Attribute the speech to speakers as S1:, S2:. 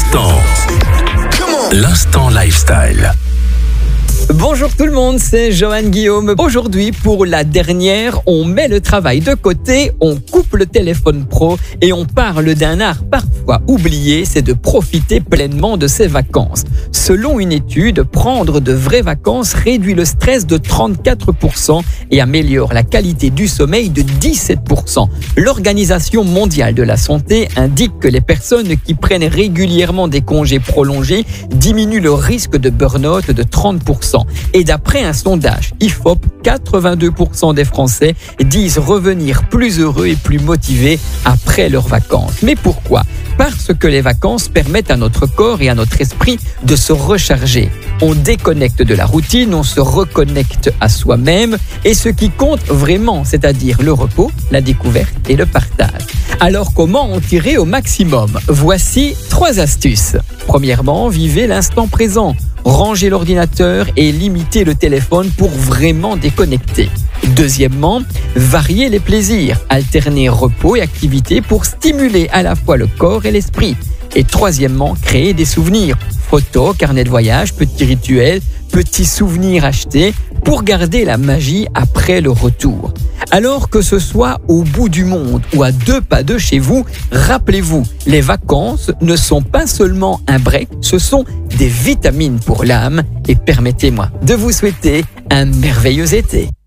S1: L'instant lifestyle.
S2: Bonjour tout le monde, c'est Johan Guillaume. Aujourd'hui, pour la dernière, on met le travail de côté, on coupe le téléphone pro et on parle d'un art parfois oublié, c'est de profiter pleinement de ses vacances. Selon une étude, prendre de vraies vacances réduit le stress de 34% et améliore la qualité du sommeil de 17%. L'Organisation mondiale de la santé indique que les personnes qui prennent régulièrement des congés prolongés diminuent le risque de burn-out de 30%. Et d'après un sondage IFOP, 82% des Français disent revenir plus heureux et plus motivés après leurs vacances. Mais pourquoi ? Parce que les vacances permettent à notre corps et à notre esprit de se recharger. On déconnecte de la routine, on se reconnecte à soi-même et ce qui compte vraiment, c'est-à-dire le repos, la découverte et le partage. Alors comment en tirer au maximum ? Voici 3 astuces. Premièrement, vivez l'instant présent. Rangez l'ordinateur et limitez le téléphone pour vraiment déconnecter. Deuxièmement, variez les plaisirs. Alternez repos et activité pour stimuler à la fois le corps et l'esprit. Et troisièmement, créez des souvenirs. Photos, carnet de voyage, petits rituels, petits souvenirs achetés pour garder la magie après le retour. Alors que ce soit au bout du monde ou à 2 pas de chez vous, rappelez-vous, les vacances ne sont pas seulement un break, ce sont des vitamines pour l'âme et permettez-moi de vous souhaiter un merveilleux été.